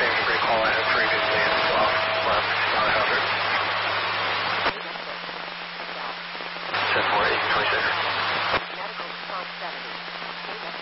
same degree call I had previously as well. Left, about 100. 10-4, 826.